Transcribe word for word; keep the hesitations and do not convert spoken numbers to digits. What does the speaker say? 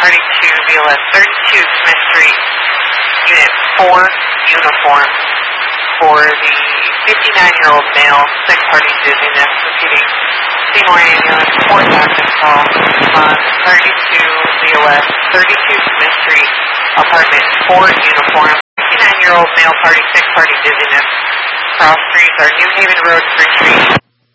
Party two, V L S thirty-two, Smith Street, Unit four, uniform, for the fifty-nine-year-old male, sick party dizziness, repeating, Seymour ambulance, fourth active call, on thirty-two, V L S thirty-two, Smith Street, apartment four, uniform, fifty-nine-year-old male party, sick party dizziness, cross streets are New Haven Road, Retreat.